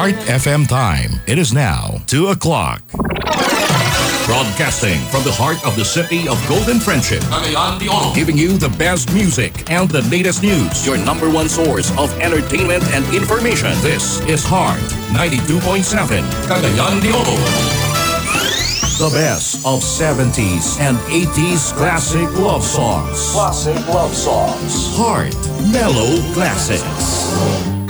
Heart FM time. It is now 2 o'clock. Broadcasting from the heart of the city of Golden Friendship. Cagayan de Oro. Giving you the best music and the latest news. Your number one source of entertainment and information. This is Heart 92.7. Cagayan de Oro. The best of 70s and 80s classic love songs. Classic love songs. Heart Mellow Classics.